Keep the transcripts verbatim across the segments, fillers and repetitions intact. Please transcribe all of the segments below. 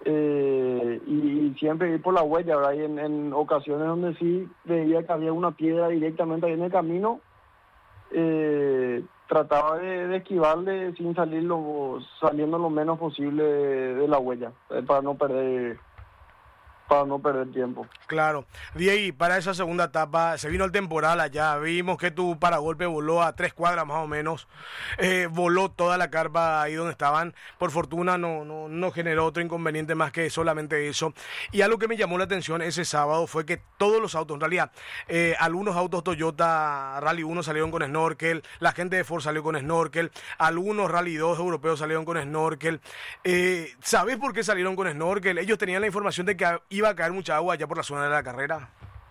eh, y, y siempre ir por la huella, ¿verdad? Y en, en ocasiones donde sí veía que había una piedra directamente ahí en el camino, eh, trataba de, de esquivarle sin salir lo, saliendo lo menos posible de, de la huella, eh, para no perder para no perder tiempo. Claro. Diego, para esa segunda etapa se vino el temporal allá, vimos que tu paragolpe voló a tres cuadras más o menos, eh, voló toda la carpa ahí donde estaban, por fortuna no, no, no generó otro inconveniente más que solamente eso. Y algo que me llamó la atención ese sábado fue que todos los autos, en realidad, eh, algunos autos Toyota Rally uno salieron con snorkel, la gente de Ford salió con snorkel, algunos Rally dos europeos salieron con snorkel. Eh, ¿Sabes por qué salieron con snorkel? Ellos tenían la información de que iba a caer mucha agua allá por la zona de la carrera.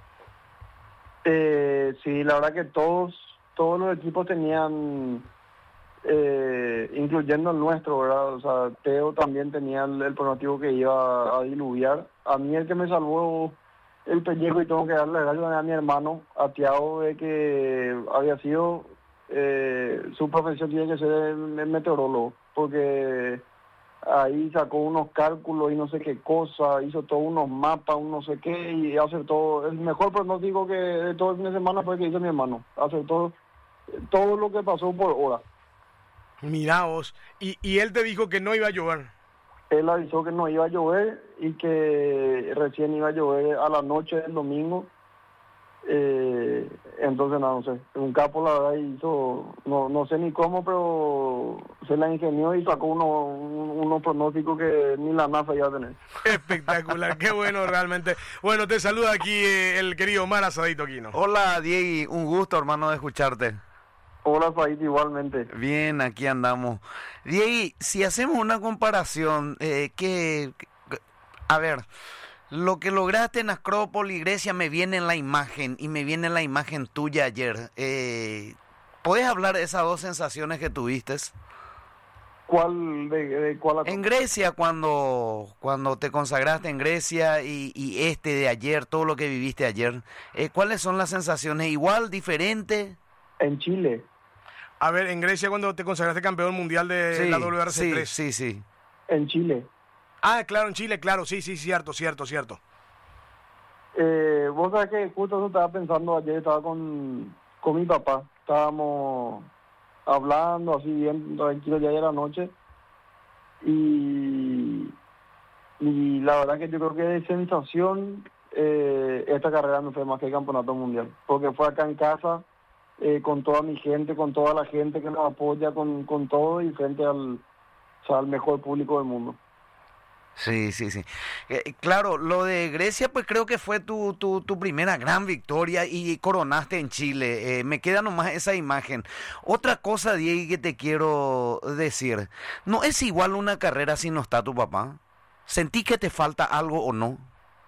Eh, sí, la verdad que todos todos los equipos tenían, eh, incluyendo el nuestro, ¿verdad? O sea, Teo también tenía el, el pronóstico que iba a diluviar. A mí el que me salvó el pellejo, y tengo que darle gracias a mi hermano, a Tiago, de que había sido, eh, su profesión tiene que ser el, el meteorólogo, porque ahí sacó unos cálculos y no sé qué cosa, hizo todos unos mapas, un no sé qué, y acertó. El mejor pronóstico que de todo el fin de semana fue el que hizo mi hermano. Acertó todo lo que pasó por hora. Mirá vos, y, y él te dijo que no iba a llover. Él avisó que no iba a llover y que recién iba a llover a la noche del domingo. Eh, entonces, no, no sé, un capo la verdad hizo, no, no sé ni cómo, pero se la ingenió y sacó unos uno pronósticos que ni la NASA iba a tener. Espectacular, qué bueno realmente. Bueno, te saluda aquí eh, el querido Omar Asadito Aquino. Hola Diego, un gusto hermano de escucharte. Hola Said, igualmente. Bien, aquí andamos. Diego, si hacemos una comparación, eh, que, a ver, lo que lograste en Acrópolis, Grecia, me viene en la imagen, y me viene en la imagen tuya ayer. Eh, ¿Puedes hablar de esas dos sensaciones que tuviste? ¿Cuál de, de cuál? En Grecia, cuando, cuando te consagraste en Grecia, y, y este de ayer, todo lo que viviste ayer, eh, ¿cuáles son las sensaciones? ¿Igual, diferente? En Chile. A ver, en Grecia cuando te consagraste campeón mundial de Sí, la W R C tres. sí, sí, sí. En Chile. Ah, claro, en Chile, claro, sí, sí, cierto, cierto, cierto. Eh, vos sabés que justo eso estaba pensando ayer, estaba con, con mi papá. Estábamos hablando así bien tranquilo ya de la noche. Y, y la verdad que yo creo que de sensación, eh, esta carrera me fue más que el campeonato mundial. Porque fue acá en casa, eh, con toda mi gente, con toda la gente que nos apoya, con, con todo, y frente al, o sea, al mejor público del mundo. Sí, sí, sí. Eh, claro, lo de Grecia, pues creo que fue tu, tu, tu primera gran victoria y coronaste en Chile. Eh, me queda nomás esa imagen. Otra cosa, Diego, que te quiero decir. ¿No es igual una carrera si no está tu papá? ¿Sentí que te falta algo o no?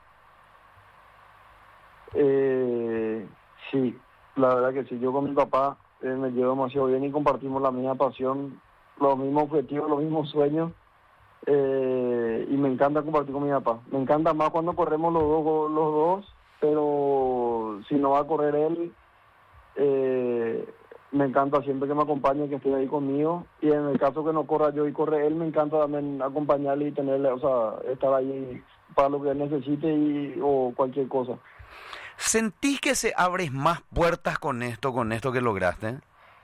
Eh, sí, la verdad que sí. Yo con mi papá eh, me llevo demasiado bien y compartimos la misma pasión, los mismos objetivos, los mismos sueños. Eh, y me encanta compartir con mi papá. Me encanta más cuando corremos los dos, los dos, pero si no va a correr él, eh, me encanta siempre que me acompañe, que esté ahí conmigo. Y en el caso que no corra yo y corre él, me encanta también acompañarle y tenerle, o sea, estar ahí para lo que él necesite y, o cualquier cosa. ¿Sentís que se abres más puertas con esto, con esto que lograste?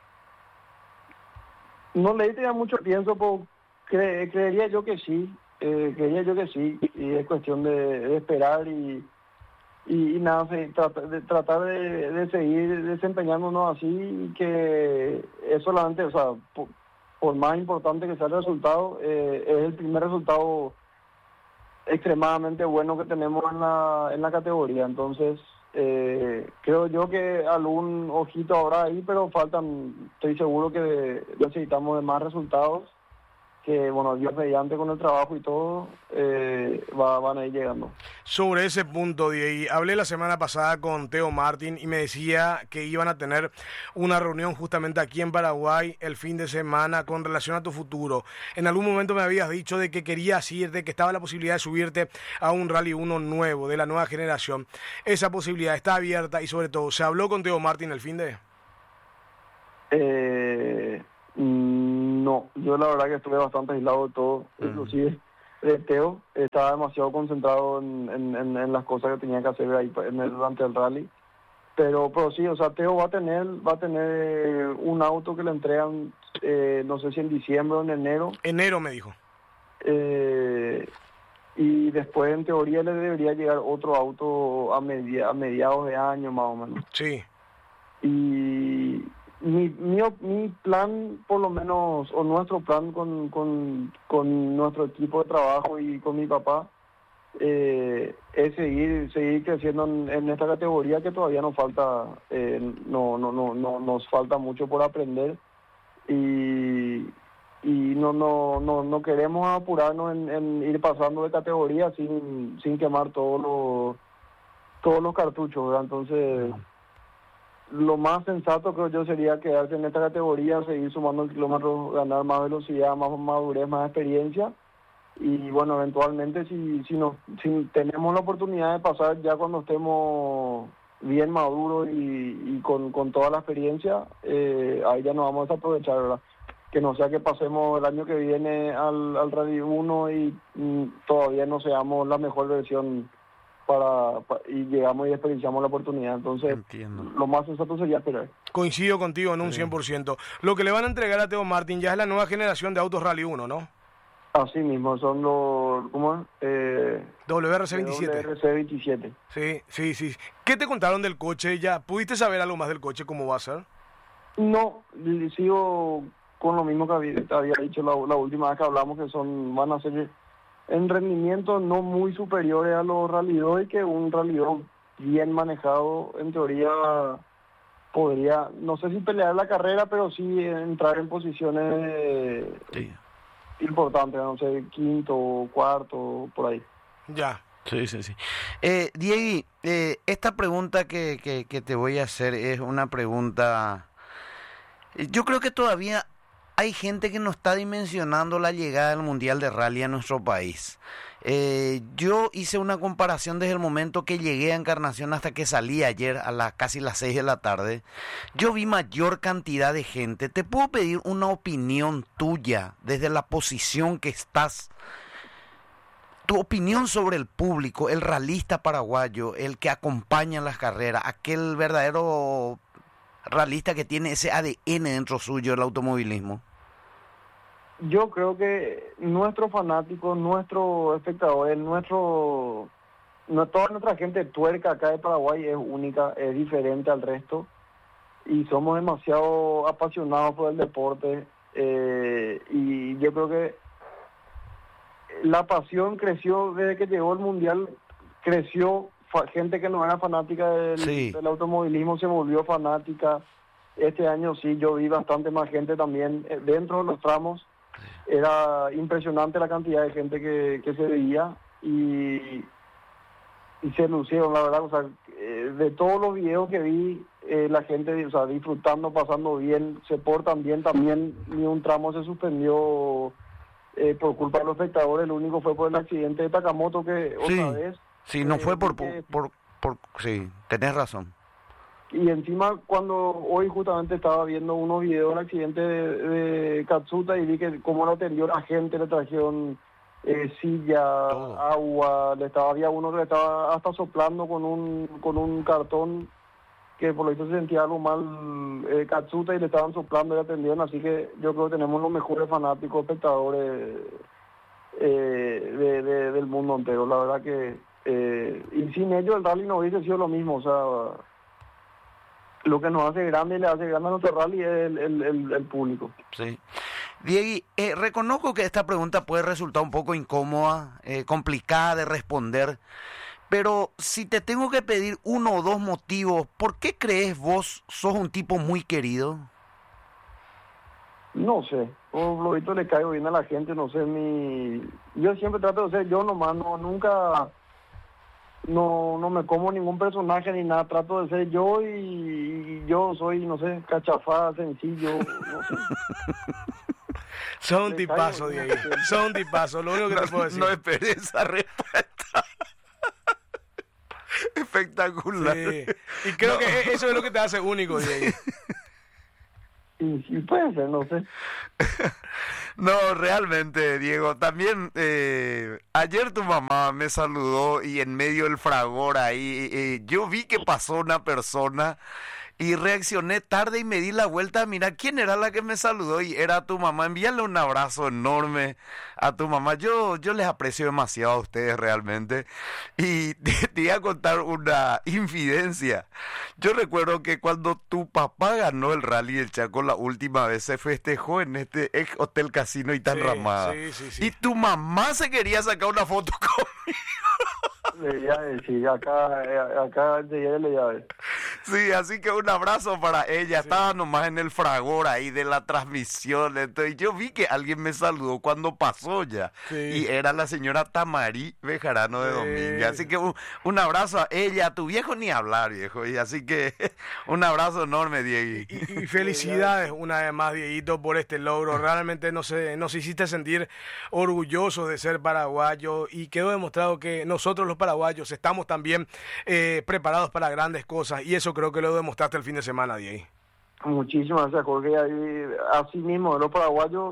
No le di mucho pienso, por Cre creería yo que sí, eh, creería yo que sí, y es cuestión de, de esperar y, y, y nada, se, trata, de, tratar de, de seguir desempeñándonos así, y que es solamente, o sea, por, por más importante que sea el resultado, eh, es el primer resultado extremadamente bueno que tenemos en la, en la categoría. Entonces, eh, creo yo que algún ojito habrá ahí, pero faltan, estoy seguro que necesitamos de más resultados, que bueno, Dios mediante con el trabajo y todo, eh, va, van a ir llegando. Sobre ese punto, Diego, hablé la semana pasada con Teo Martin y me decía que iban a tener una reunión justamente aquí en Paraguay el fin de semana con relación a tu futuro. En algún momento me habías dicho de que querías irte, que estaba la posibilidad de subirte a un Rally uno nuevo, de la nueva generación. Esa posibilidad está abierta y sobre todo, ¿se habló con Teo Martin el fin de...? Eh... No, yo la verdad que estuve bastante aislado de todo, uh-huh. Inclusive de Teo, estaba demasiado concentrado en, en, en, en las cosas que tenía que hacer ahí en el, durante el rally. Pero, pero sí, o sea, Teo va a tener, va a tener un auto que le entregan, eh, no sé si en diciembre o en enero. Enero me dijo. Eh, y después, en teoría, le debería llegar otro auto a, media, a mediados de año, más o menos. Sí. Y mi, mi, mi plan, por lo menos, o nuestro plan con, con, con nuestro equipo de trabajo y con mi papá, eh, es seguir seguir creciendo en, en esta categoría que todavía nos falta, eh, no, no, no, no, nos falta mucho por aprender y, y no, no, no, no queremos apurarnos en, en ir pasando de categoría sin, sin quemar todos los, todos los cartuchos, ¿verdad? Entonces... Lo más sensato creo yo sería quedarse en esta categoría, seguir sumando kilómetros, ganar más velocidad, más madurez, más experiencia y bueno, eventualmente si si, nos, si tenemos la oportunidad de pasar ya cuando estemos bien maduros y, y con, con toda la experiencia, eh, ahí ya nos vamos a desaprovechar, ¿verdad? Que no sea que pasemos el año que viene al, al Rally uno y mm, todavía no seamos la mejor versión Para, para, y llegamos y desperdiciamos la oportunidad. Entonces, Entiendo. Lo más sensato sería esperar. Coincido contigo en un cien por ciento. Lo que le van a entregar a Teo Martin ya es la nueva generación de autos Rally uno, ¿no? Así mismo, son los... ¿Cómo es? Eh, W R C veintisiete. W R C veintisiete. Sí, sí, sí. ¿Qué te contaron del coche ya? ¿Pudiste saber algo más del coche, cómo va a ser? No, sigo con lo mismo que había, había dicho la, la última vez que hablamos, que son van a ser en rendimiento no muy superiores a los Rally dos y que un Rally dos bien manejado, en teoría, podría, no sé si pelear la carrera, pero sí entrar en posiciones Sí. importantes, no sé, quinto, cuarto, por ahí. Ya. Sí, sí, sí. Eh, Diego, eh, esta pregunta que, que, que te voy a hacer es una pregunta... Yo creo que todavía hay gente que no está dimensionando la llegada del Mundial de Rally a nuestro país. Eh, yo hice una comparación desde el momento que llegué a Encarnación hasta que salí ayer a las casi las seis de la tarde. Yo vi mayor cantidad de gente. ¿Te puedo pedir una opinión tuya desde la posición que estás? Tu opinión sobre el público, el ralista paraguayo, el que acompaña las carreras, aquel verdadero ralista que tiene ese A D N dentro suyo del automovilismo. Yo creo que nuestros fanáticos, nuestros espectadores, nuestro, no, toda nuestra gente tuerca acá de Paraguay es única, es diferente al resto y somos demasiado apasionados por el deporte, eh, y yo creo que la pasión creció desde que llegó el Mundial, creció, fa, gente que no era fanática del, sí. del automovilismo se volvió fanática. Este año sí, yo vi bastante más gente también eh, dentro de los tramos. Era impresionante la cantidad de gente que, que se veía y, y se lucieron, la verdad. O sea, eh, de todos los videos que vi, eh, la gente, o sea, disfrutando, pasando bien, se portan bien también. Ni un tramo se suspendió eh, por culpa de los espectadores. Lo único fue por el accidente de Takamoto, que otra sí, vez. Sí, no eh, fue por, que, por, por, por... Sí, tenés razón. Y encima, cuando hoy justamente estaba viendo unos videos del accidente de, de Katsuta y vi que cómo lo atendió la gente, le trajeron eh, silla, Todo. agua, le estaba, había uno que le estaba hasta soplando con un con un cartón que por lo visto se sentía algo mal eh, Katsuta y le estaban soplando y le atendieron, así que yo creo que tenemos los mejores fanáticos, espectadores eh, de, de, del mundo entero, la verdad que eh, y sin ellos el rally no hubiese sido lo mismo, o sea, lo que nos hace grande y le hace grande a nuestro rally es el, el, el, el público. Sí. Diego, eh, reconozco que esta pregunta puede resultar un poco incómoda, eh, complicada de responder, pero si te tengo que pedir uno o dos motivos, ¿por qué crees vos sos un tipo muy querido? No sé, por lo visto le caigo bien a la gente, no sé, mi... yo siempre trato de ser yo nomás, no, nunca... No no me como ningún personaje ni nada, trato de ser yo y, y yo soy, no sé, cachafada, sencillo, no sé. Son un tipazo, Diego. Son un tipazo, lo único que no, te puedo decir. No esperé esa respuesta. Espectacular. Sí. Y creo no. que eso es lo que te hace único, Diego. Y, y puede ser, no sé. No, realmente, Diego, también eh, ayer tu mamá me saludó y en medio del fragor ahí, eh, yo vi que pasó una persona y reaccioné tarde y me di la vuelta a mirar quién era la que me saludó y era tu mamá. Envíale un abrazo enorme a tu mamá. Yo, yo les aprecio demasiado a ustedes realmente. Y te, te iba a contar una infidencia. Yo recuerdo que cuando tu papá ganó el Rally del Chaco la última vez, se festejó en este ex Hotel Casino y tan Sí, ramada. sí, sí, sí. Y tu mamá se quería sacar una foto conmigo. Le sí, acá, acá llegué, le llave. Sí, así que un abrazo para ella. Estaba nomás en el fragor ahí de la transmisión. Entonces yo vi que alguien me saludó cuando pasó ya. Sí. Y era la señora Tamarí Bejarano de Sí. Domínguez. Así que un, un abrazo a ella, a tu viejo ni hablar, viejo. Y así que un abrazo enorme, Diego. Y, y felicidades una vez más, Dieguito, por este logro. Realmente nos, eh, nos hiciste sentir orgullosos de ser paraguayos y quedó demostrado que nosotros los paraguayos estamos también eh, preparados para grandes cosas y eso creo que lo demostraste el fin de semana, Diego. Muchísimas gracias, Jorge. Ahí, así mismo, los paraguayos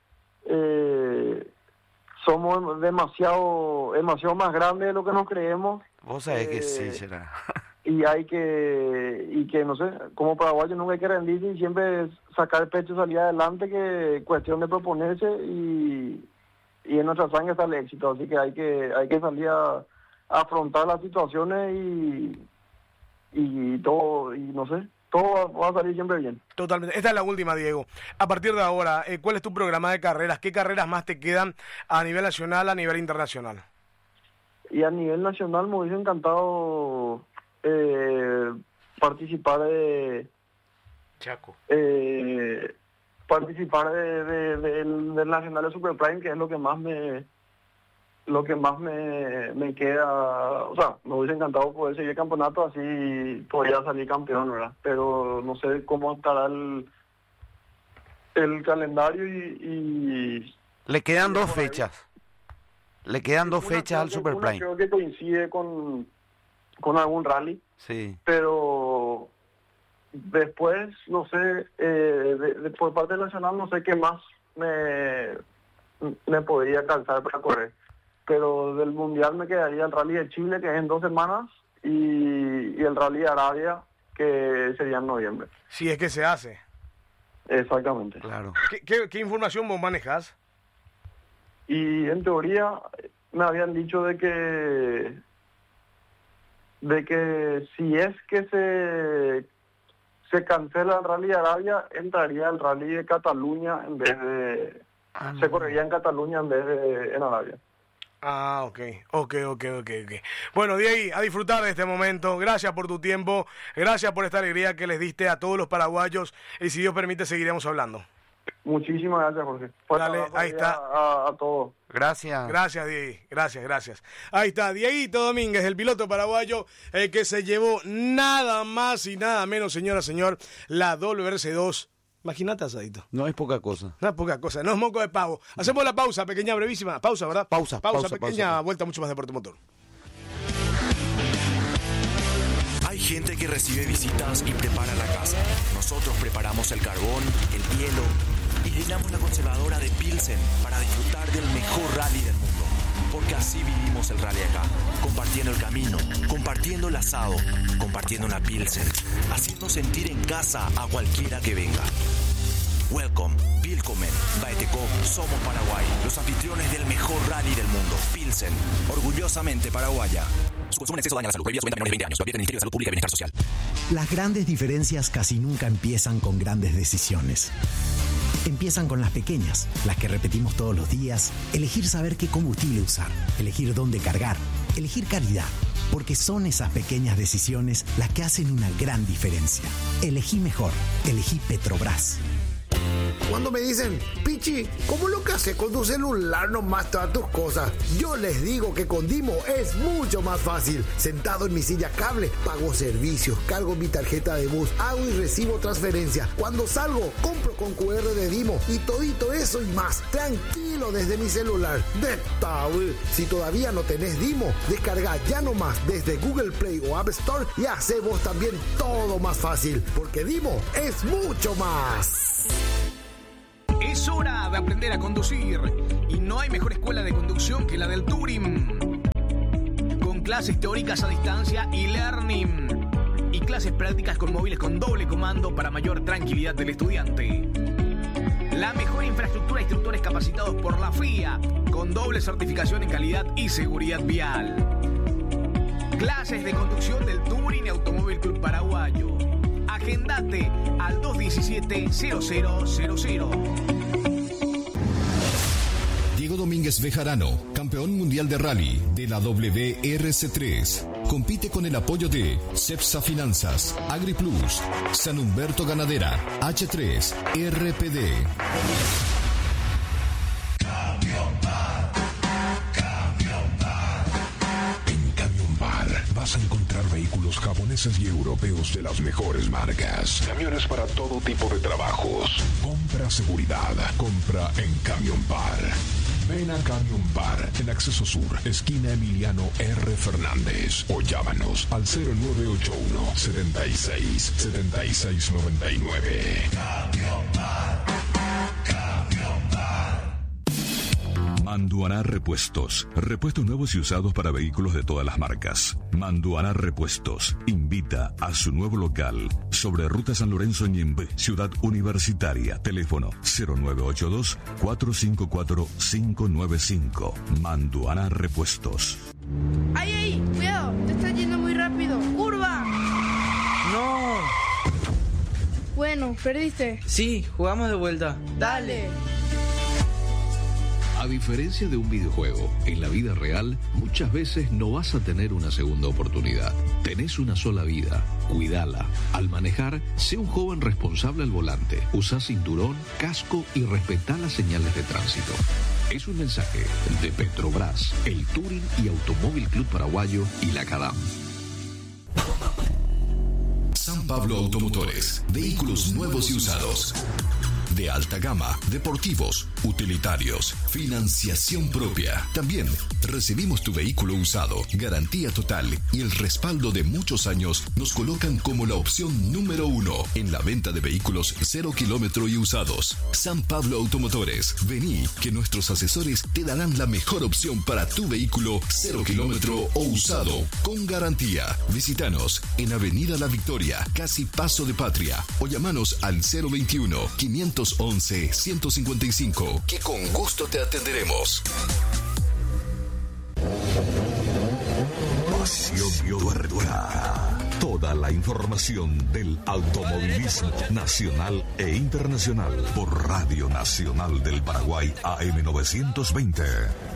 eh, somos demasiado, demasiado más grandes de lo que nos creemos. Vos sabés eh, que sí, será. Y hay que, y que no sé, como paraguayos nunca hay que rendirse y siempre sacar el pecho y salir adelante, que es cuestión de proponerse y, y en nuestra sangre está el éxito. Así que hay que, hay que salir a, a afrontar las situaciones y, y todo, y no sé, todo va a salir siempre bien. Totalmente. Esta es la última, Diego. A partir de ahora, eh, ¿cuál es tu programa de carreras? ¿Qué carreras más te quedan a nivel nacional, a nivel internacional? Y a nivel nacional me hubiese encantado eh, participar de... Chaco. Eh, participar de, de, de, del, del Nacional de Super Prime, que es lo que más me lo que más me, me queda. O sea, me hubiese encantado poder seguir el campeonato, así podría salir campeón, ¿verdad? Pero no sé cómo estará el el calendario y... y Le quedan y dos por ahí. fechas. Le quedan dos Una fechas al creo que- Super una Prime. Creo que coincide con, con algún rally, Sí. pero después, no sé, eh, de, de- por parte nacional, no sé qué más me, me podría calzar para correr. Pero del Mundial me quedaría el Rally de Chile, que es en dos semanas, y, y el Rally de Arabia, que sería en noviembre. Si es que se hace. Exactamente. Claro. ¿Qué, qué, qué información vos manejas? Y en teoría me habían dicho de que de que si es que se se cancela el Rally de Arabia, entraría el Rally de Cataluña en vez de Ah, no. se correría en Cataluña en vez de en Arabia. Ah, ok, ok, ok, ok, ok. Bueno, Diego, a disfrutar de este momento. Gracias por tu tiempo, gracias por esta alegría que les diste a todos los paraguayos y si Dios permite seguiremos hablando. Muchísimas gracias, Jorge. Fuerte Dale, abrazo ahí está. A, a, a todos. Gracias. Gracias, Diego, gracias, gracias. Ahí está, Dieguito Domínguez, el piloto paraguayo, el que se llevó nada más y nada menos, señora, señor, la W R C dos. Imagínate, Asadito. No es poca cosa. No es poca cosa, no es moco de pavo. Hacemos la pausa, pequeña, brevísima. Pausa, ¿verdad? Pausa, Pausa, pausa, pequeña, pausa. vuelta mucho más deporte motor. Hay gente que recibe visitas y prepara la casa. Nosotros preparamos el carbón, el hielo y llenamos la conservadora de Pilsen para disfrutar del mejor rally del mundo. Porque así vivimos el rally acá, compartiendo el camino, compartiendo el asado, compartiendo una Pilsen, haciendo sentir en casa a cualquiera que venga. Welcome, Willkommen, Baeteco, somos Paraguay, los anfitriones del mejor rally del mundo, Pilsen, orgullosamente paraguaya. Su consumo en exceso daña la salud. Prohibida su venta a menores de veinte años. Lo advierte el Ministerio de Salud Pública y Bienestar Social. Las grandes diferencias casi nunca empiezan con grandes decisiones. Empiezan con las pequeñas, las que repetimos todos los días. Elegir saber qué combustible usar, elegir dónde cargar, elegir calidad. Porque son esas pequeñas decisiones las que hacen una gran diferencia. Elegí mejor, elegí Petrobras. Cuando me dicen, Pichi, ¿cómo lo que haces con tu celular nomás todas tus cosas? Yo les digo que con Dimo es mucho más fácil. Sentado en mi silla cable, pago servicios, cargo mi tarjeta de bus, hago y recibo transferencia. Cuando salgo, compro con cu erre de Dimo y todito eso y más. Tranquilo desde mi celular. De Tower. Si todavía no tenés Dimo, descarga ya nomás desde Google Play o App Store y hace vos también todo más fácil. Porque Dimo es mucho más. Es hora de aprender a conducir y no hay mejor escuela de conducción que la del Touring. Con clases teóricas a distancia y learning y clases prácticas con móviles con doble comando para mayor tranquilidad del estudiante. La mejor infraestructura de instructores capacitados por la F I A con doble certificación en calidad y seguridad vial. Clases de conducción del Touring y Automóvil Club Paraguayo. Agendate al dos diecisiete cero cero cero cero. Diego Domínguez Bejarano, campeón mundial de rally de la W R C tres. Compite con el apoyo de Cepsa Finanzas, AgriPlus, San Humberto Ganadera, H tres, R P D. Camión Bar, Camión Bar. En Camión Bar vas a encontrar vehículos japoneses y europeos de las mejores marcas. Camiones para todo tipo de trabajos. Compra seguridad. Compra en Camión Bar. Ven a Camión Bar en Acceso Sur, esquina Emiliano R. Fernández. O llámanos al cero nueve ocho uno, setenta y seis, setenta y seis noventa y nueve. Camión Bar. Camión Bar. Manduaná Repuestos. Repuestos nuevos y usados para vehículos de todas las marcas. Manduaná Repuestos invita a su nuevo local sobre Ruta San Lorenzo Ñembe, Ciudad Universitaria. Teléfono cero nueve ocho dos, cuatro cinco cuatro, cinco nueve cinco. Manduaná Repuestos. ¡Ay, ay! ¡Cuidado! Te estás yendo muy rápido. ¡Curva! ¡No! Bueno, perdiste. Sí, jugamos de vuelta. Dale. A diferencia de un videojuego, en la vida real muchas veces no vas a tener una segunda oportunidad. Tenés una sola vida, cuídala. Al manejar, sé un joven responsable al volante. Usa cinturón, casco y respetá las señales de tránsito. Es un mensaje de Petrobras, el Touring y Automóvil Club Paraguayo y la CADAM. San Pablo Automotores, vehículos nuevos y usados. De alta gama, deportivos, utilitarios, financiación propia. También recibimos tu vehículo usado, garantía total y el respaldo de muchos años nos colocan como la opción número uno en la venta de vehículos cero kilómetro y usados. San Pablo Automotores, vení que nuestros asesores te darán la mejor opción para tu vehículo cero kilómetro o usado con garantía. Visítanos en Avenida La Victoria, casi Paso de Patria, o llamanos al cero veintiuno, quinientos once, ciento cincuenta y cinco, que con gusto te atenderemos. Pasión Tuerca. Toda la información del automovilismo nacional e internacional por Radio Nacional del Paraguay A M novecientos veinte.